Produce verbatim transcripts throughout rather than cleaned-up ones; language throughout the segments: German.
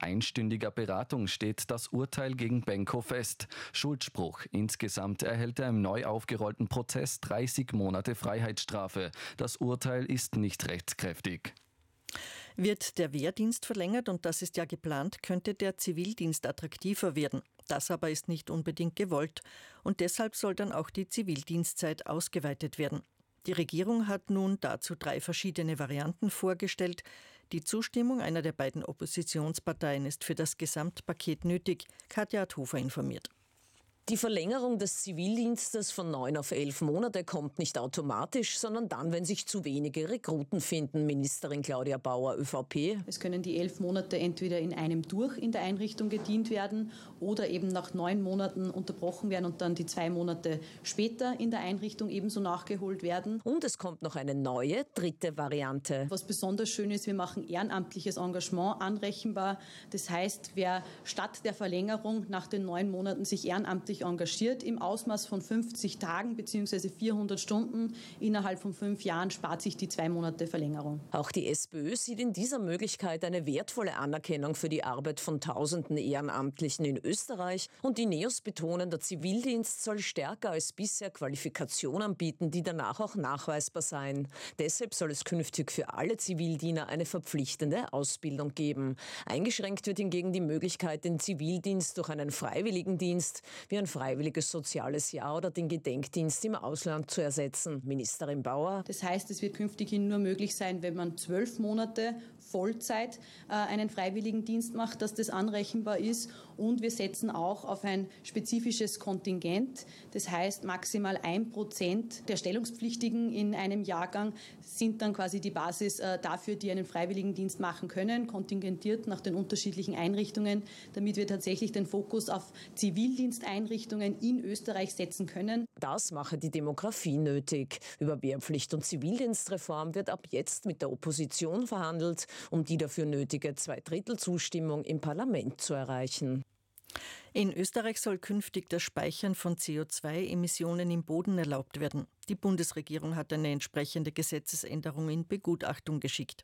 einstündiger Beratung steht das Urteil gegen Benko fest. Schuldspruch. Insgesamt erhält er im neu aufgerollten Prozess dreißig Monate Freiheitsstrafe. Das Urteil ist nicht rechtskräftig. Wird der Wehrdienst verlängert, und das ist ja geplant, könnte der Zivildienst attraktiver werden. Das aber ist nicht unbedingt gewollt. Und deshalb soll dann auch die Zivildienstzeit ausgeweitet werden. Die Regierung hat nun dazu drei verschiedene Varianten vorgestellt. Die Zustimmung einer der beiden Oppositionsparteien ist für das Gesamtpaket nötig. Katja Adhofer informiert. Die Verlängerung des Zivildienstes von neun auf elf Monate kommt nicht automatisch, sondern dann, wenn sich zu wenige Rekruten finden. Ministerin Claudia Bauer, ÖVP. Es können die elf Monate entweder in einem durch in der Einrichtung gedient werden oder eben nach neun Monaten unterbrochen werden und dann die zwei Monate später in der Einrichtung ebenso nachgeholt werden. Und es kommt noch eine neue, dritte Variante. Was besonders schön ist, wir machen ehrenamtliches Engagement anrechenbar. Das heißt, wer statt der Verlängerung nach den neun Monaten sich ehrenamtlich engagiert im Ausmaß von fünfzig Tagen bzw. vierhundert Stunden innerhalb von fünf Jahren, spart sich die zwei Monate Verlängerung. Auch die SPÖ sieht in dieser Möglichkeit eine wertvolle Anerkennung für die Arbeit von tausenden Ehrenamtlichen in Österreich. Und die Neos betonen, der Zivildienst soll stärker als bisher Qualifikation anbieten, die danach auch nachweisbar seien. Deshalb soll es künftig für alle Zivildiener eine verpflichtende Ausbildung geben. Eingeschränkt wird hingegen die Möglichkeit, den Zivildienst durch einen Freiwilligendienst wie ein freiwilliges soziales Jahr oder den Gedenkdienst im Ausland zu ersetzen. Ministerin Bauer. Das heißt, es wird künftig nur möglich sein, wenn man zwölf Monate Vollzeit äh, einen Freiwilligendienst macht, dass das anrechenbar ist. Und wir setzen auch auf ein spezifisches Kontingent. Das heißt, maximal ein Prozent der Stellungspflichtigen in einem Jahrgang sind dann quasi die Basis äh, dafür, die einen Freiwilligendienst machen können, kontingentiert nach den unterschiedlichen Einrichtungen, damit wir tatsächlich den Fokus auf Zivildiensteinrichtungen in Österreich setzen können. Das mache die Demografie nötig. Über Wehrpflicht und Zivildienstreform wird ab jetzt mit der Opposition verhandelt, um die dafür nötige Zweidrittelzustimmung im Parlament zu erreichen. In Österreich soll künftig das Speichern von C O zwei Emissionen im Boden erlaubt werden. Die Bundesregierung hat eine entsprechende Gesetzesänderung in Begutachtung geschickt.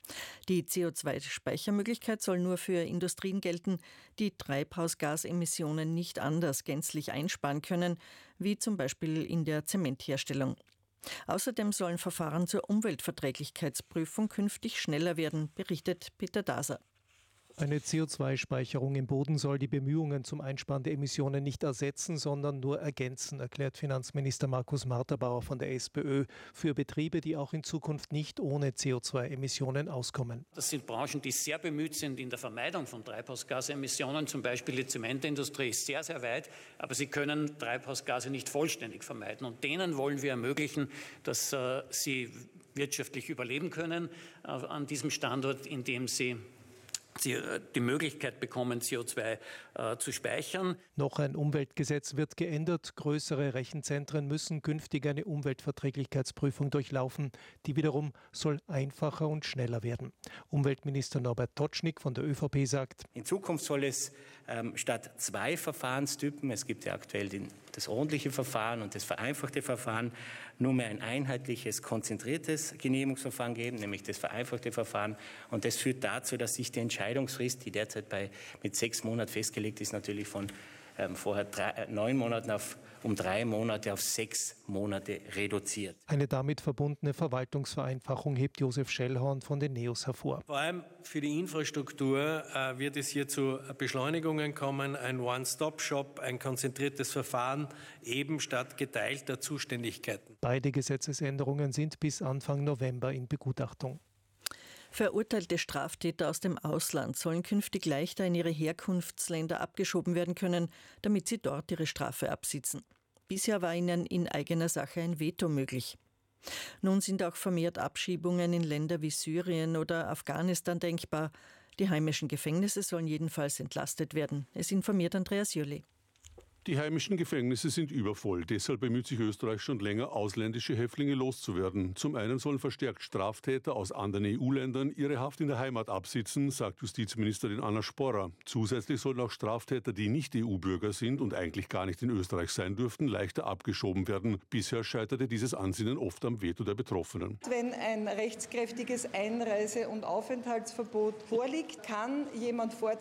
Die C O zwei Speichermöglichkeit soll nur für Industrien gelten, die Treibhausgasemissionen nicht anders gänzlich einsparen können, wie zum Beispiel in der Zementherstellung. Außerdem sollen Verfahren zur Umweltverträglichkeitsprüfung künftig schneller werden, berichtet Peter Daser. Eine C O zwei Speicherung im Boden soll die Bemühungen zum Einsparen der Emissionen nicht ersetzen, sondern nur ergänzen, erklärt Finanzminister Markus Marterbauer von der SPÖ, für Betriebe, die auch in Zukunft nicht ohne C O zwei Emissionen auskommen. Das sind Branchen, die sehr bemüht sind in der Vermeidung von Treibhausgasemissionen. Zum Beispiel die Zementindustrie ist sehr, sehr weit, aber sie können Treibhausgase nicht vollständig vermeiden. Und denen wollen wir ermöglichen, dass äh, sie wirtschaftlich überleben können äh, an diesem Standort, indem sie Sie die Möglichkeit bekommen, C O zwei äh, zu speichern. Noch ein Umweltgesetz wird geändert. Größere Rechenzentren müssen künftig eine Umweltverträglichkeitsprüfung durchlaufen. Die wiederum soll einfacher und schneller werden. Umweltminister Norbert Totschnig von der ÖVP sagt: In Zukunft soll es ähm, statt zwei Verfahrenstypen, es gibt ja aktuell den, das ordentliche Verfahren und das vereinfachte Verfahren, nur mehr ein einheitliches, konzentriertes Genehmigungsverfahren geben, nämlich das vereinfachte Verfahren. Und das führt dazu, dass sich die Entscheidung Entscheidungsfrist, die derzeit bei, mit sechs Monaten festgelegt ist, natürlich von ähm, vorher drei, äh, neun Monaten auf, um drei Monate auf sechs Monate reduziert. Eine damit verbundene Verwaltungsvereinfachung hebt Josef Schellhorn von den Neos hervor. Vor allem für die Infrastruktur äh, wird es hier zu Beschleunigungen kommen, ein One-Stop-Shop, ein konzentriertes Verfahren, eben statt geteilter Zuständigkeiten. Beide Gesetzesänderungen sind bis Anfang November in Begutachtung. Verurteilte Straftäter aus dem Ausland sollen künftig leichter in ihre Herkunftsländer abgeschoben werden können, damit sie dort ihre Strafe absitzen. Bisher war ihnen in eigener Sache ein Veto möglich. Nun sind auch vermehrt Abschiebungen in Länder wie Syrien oder Afghanistan denkbar. Die heimischen Gefängnisse sollen jedenfalls entlastet werden. Es informiert Andreas Jölli. Die heimischen Gefängnisse sind übervoll. Deshalb bemüht sich Österreich schon länger, ausländische Häftlinge loszuwerden. Zum einen sollen verstärkt Straftäter aus anderen E U-Ländern ihre Haft in der Heimat absitzen, sagt Justizministerin Anna Sporrer. Zusätzlich sollen auch Straftäter, die nicht E U-Bürger sind und eigentlich gar nicht in Österreich sein dürften, leichter abgeschoben werden. Bisher scheiterte dieses Ansinnen oft am Veto der Betroffenen. Wenn ein rechtskräftiges Einreise- und Aufenthaltsverbot vorliegt, kann jemand vor